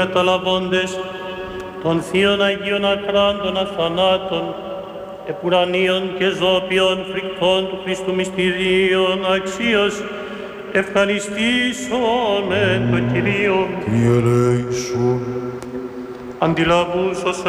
Μεταλαβώντες των Θείων Αγίων Ακράντων αθανάτων, επουρανίων και ζώπιων φρικτών του Χριστού μυστηρίων αξίας, ευχαριστήσομεν το Κυρίο. Κύριε ελέησον. Αντιλαβούς ως